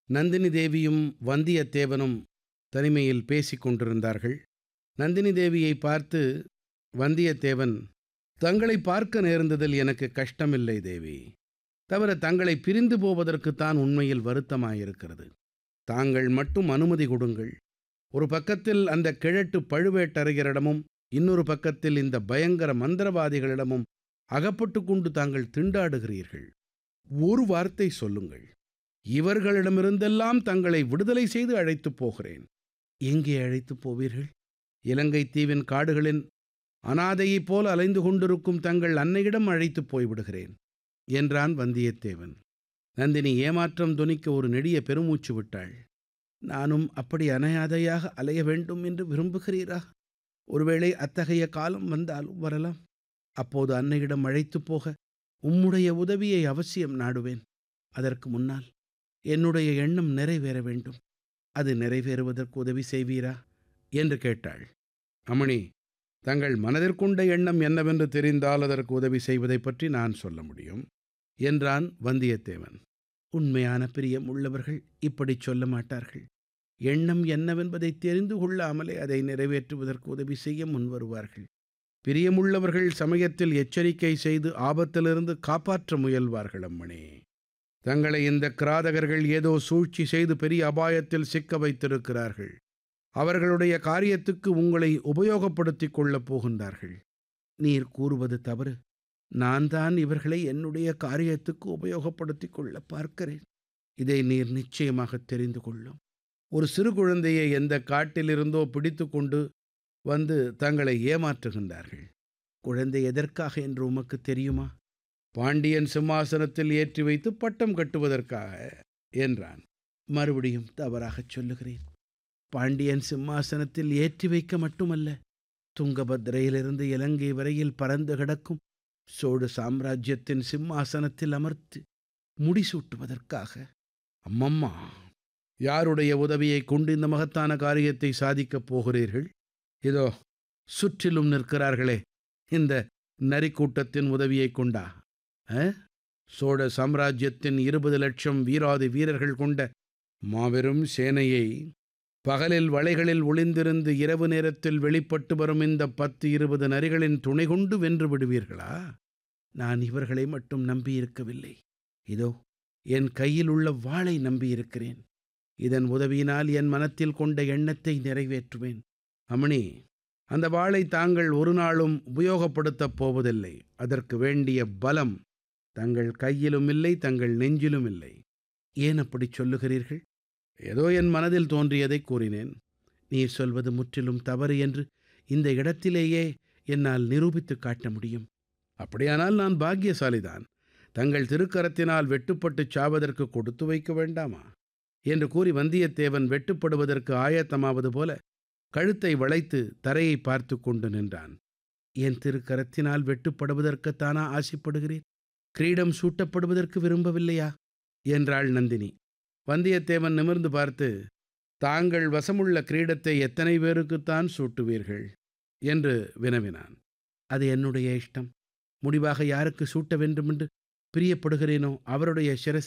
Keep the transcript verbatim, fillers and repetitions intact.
நந்தினி தேவியும் வந்தியத்தேவனும் தனிமையில் பேசிக் கொண்டிருந்தார்கள். நந்தினி தேவியை பார்த்து வந்தியத்தேவன், தங்களை பார்க்க நேர்ந்ததில் எனக்கு கஷ்டமில்லை தேவி. தவிர தங்களை பிரிந்து போவதற்குத்தான் உண்மையில் வருத்தமாயிருக்கிறது. தாங்கள் மட்டும் அனுமதி கொடுங்கள். ஒரு பக்கத்தில் அந்த கிழட்டு பழுவேட்டரையரிடமும் இன்னொரு பக்கத்தில் இந்த பயங்கர மந்திரவாதிகளிடமும் அகப்பட்டு கொண்டு தாங்கள் திண்டாடுகிறீர்கள். ஒரு வார்த்தை சொல்லுங்கள், இவர்களிடமிருந்தெல்லாம் தங்களை விடுதலை செய்து அழைத்துப் போகிறேன். எங்கே அழைத்துப் போவீர்கள்? இலங்கைத் தீவின் காடுகளின் அனாதையைப் போல அலைந்து கொண்டிருக்கும் தங்கள் அன்னையிடம் அழைத்துப் போய்விடுகிறேன் என்றான் வந்தியத்தேவன். நந்தினி ஏமாற்றம் தொனிக்க ஒரு நெடிய பெருமூச்சு விட்டாள். நானும் அப்படி அனாதையாக அலைய வேண்டும் என்று விரும்புகிறீரா? ஒருவேளை அத்தகைய காலம் வந்தாலும் வரலாம். அப்போது அன்னையிடம் அழைத்துப் போக உம்முடைய உதவியை அவசியம் நாடுவேன். அதற்கு முன்னால் என்னுடைய எண்ணம் நிறைவேற வேண்டும். அது நிறைவேறுவதற்கு உதவி செய்வீரா என்று கேட்டாள். அமணி, தங்கள் மனதிற்குண்ட எண்ணம் என்னவென்று தெரிந்தால் அதற்கு உதவி செய்வதை பற்றி நான் சொல்ல முடியும் என்றான் வந்தியத்தேவன். உண்மையான பிரியம் உள்ளவர்கள் இப்படி சொல்ல மாட்டார்கள். எண்ணம் என்னவென்பதை தெரிந்து கொள்ளாமலே அதை நிறைவேற்றுவதற்கு உதவி செய்ய முன்வருவார்கள். பிரியமுள்ளவர்கள் சமயத்தில் எச்சரிக்கை செய்து ஆபத்திலிருந்து காப்பாற்ற முயல்வார்கள். அம்மணி, தங்களை இந்த கிராதகர்கள் ஏதோ சூழ்ச்சி செய்து பெரிய அபாயத்தில் சிக்க வைத்திருக்கிறார்கள். அவர்களுடைய காரியத்துக்கு உங்களை உபயோகப்படுத்திக் கொள்ளப் போகின்றார்கள். நீர் கூறுவது தவறு. நான் தான் இவர்களை என்னுடைய காரியத்துக்கு உபயோகப்படுத்திக் கொள்ள பார்க்கிறேன். இதை நீர் நிச்சயமாக தெரிந்து கொள்ளும். ஒரு சிறு குழந்தையை எந்த காட்டிலிருந்தோ பிடித்து கொண்டு வந்து தங்களை ஏமாற்றுகின்றார்கள். குழந்தை எதற்காக என்று உமக்கு தெரியுமா? பாண்டியன் சிம்மாசனத்தில் ஏற்றி வைத்து பட்டம் கட்டுவதற்காக என்றான். மறுபடியும் தவறாகச் சொல்லுகிறேன். பாண்டியன் சிம்மாசனத்தில் ஏற்றி வைக்க மட்டுமல்ல, துங்கபத்ரையிலிருந்து இலங்கை வரையில் பறந்து கிடக்கும் சோழ சாம்ராஜ்யத்தின் சிம்மாசனத்தில் அமர்த்தி முடிசூட்டுவதற்காக. அம்மம்மா, யாருடைய உதவியை கொண்டு இந்த மகத்தான காரியத்தை சாதிக்கப் போகிறீர்கள்? இதோ சுற்றிலும் நிற்கிறார்களே, இந்த நரிக்கூட்டத்தின் உதவியை கொண்டா? சோழ சாம்ராஜ்யத்தின் இருபது லட்சம் வீராதி வீரர்கள் கொண்ட மாபெரும் சேனையை பகலில் வளைகளில் ஒளிந்திருந்து இரவு நேரத்தில் வெளிப்பட்டு வரும் இந்த பத்து இருபது நரிகளின் துணை கொண்டு வென்று விடுவீர்களா? நான் இவர்களை மட்டும் நம்பியிருக்கவில்லை. இதோ என் கையில் உள்ள வாளை நம்பியிருக்கிறேன். இதன் உதவியினால் என் மனத்தில் கொண்ட எண்ணத்தை நிறைவேற்றுவேன். அமணி, அந்த வாளை தாங்கள் ஒரு நாளும் உபயோகப்படுத்தப் போவதில்லை. அதற்கு வேண்டிய பலம் தங்கள் கையிலும் இல்லை, தங்கள் நெஞ்சிலும் இல்லை. ஏன் அப்படி சொல்லுகிறீர்கள்? ஏதோ என் மனதில் தோன்றியதை கூறினேன். நீர் சொல்வது முற்றிலும் தவறு என்று இந்த இடத்திலேயே என்னால் நிரூபித்துக் காட்ட முடியும். அப்படியானால் நான் பாக்கியசாலிதான். தங்கள் திருக்கரத்தினால் வெட்டுப்பட்டுச் சாவதற்கு கொடுத்து வைக்க வேண்டாமா என்று கூறி வந்தியத்தேவன் வெட்டுப்படுவதற்கு ஆயத்தமாவது போல கழுத்தை வளைத்து தரையை பார்த்து கொண்டு நின்றான். என் திருக்கரத்தினால் வெட்டுப்படுவதற்குத்தானா ஆசைப்படுகிறேன்? கிரீடம் சூட்டப்படுவதற்கு விரும்பவில்லையா என்றாள் நந்தினி. வந்தியத்தேவன் நிமிர்ந்து பார்த்து, தாங்கள் வசமுள்ள கிரீடத்தை எத்தனை பேருக்குத்தான் சூட்டுவீர்கள் என்று வினவினான். அது என்னுடைய இஷ்டம். முடிவாக யாருக்கு சூட்ட வேண்டுமென்று பிரியப்படுகிறேனோ அவருடைய சிரஸ்